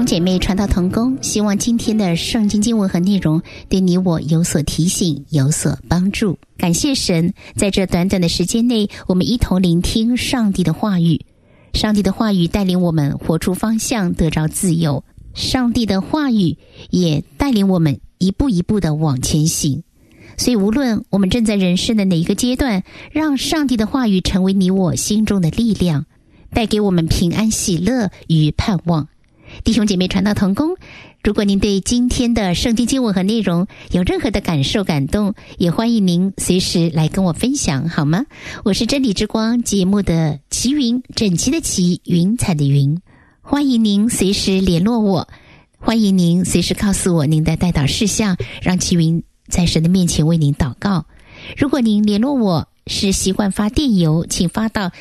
姐妹传道同工，希望今天的圣经经文和内容对你我有所提醒，有所帮助。感谢神，在这短短的时间内，我们一同聆听上帝的话语。上帝的话语带领我们活出方向，得着自由。上帝的话语也带领我们一步一步的往前行。所以无论我们正在人生的哪一个阶段，让上帝的话语成为你我心中的力量，带给我们平安喜乐与盼望。弟兄姐妹传道同工，如果您对今天的圣经经文和内容有任何的感受感动，也欢迎您随时来跟我分享，好吗？我是真理之光节目的齐云，整齐的齐，云彩的云。欢迎您随时联络我，欢迎您随时告诉我您的代祷事项，让齐云在神的面前为您祷告。如果您联络我是习惯发电邮，请发到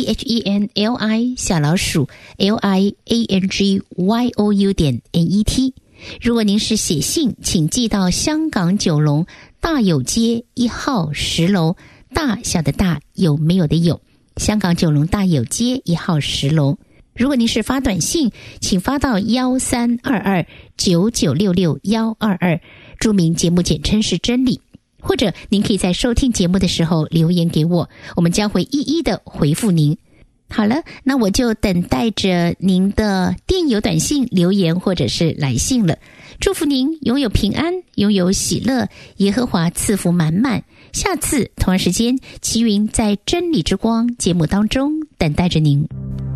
zhenli_liangyou.net。 如果您是写信，请寄到香港九龙大有街1号10楼，大小的大，有没有的有，香港九龙大有街1号10楼。如果您是发短信，请发到132299662122，注明节目简称是真理。或者您可以在收听节目的时候留言给我，我们将会一一的回复您。好了，那我就等待着您的电邮、短信、留言或者是来信了。祝福您拥有平安，拥有喜乐，耶和华赐福满满。下次同样时间，齐云在真理之光节目当中等待着您。